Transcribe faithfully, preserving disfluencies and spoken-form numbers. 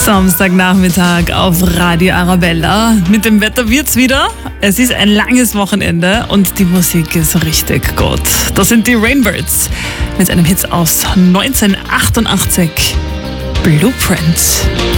Samstagnachmittag auf Radio Arabella. Mit dem Wetter wird's wieder. Es ist ein langes Wochenende und die Musik ist richtig gut. Das sind die Rainbirds mit einem Hit aus neunzehnhundertachtundachtzig, Blueprint.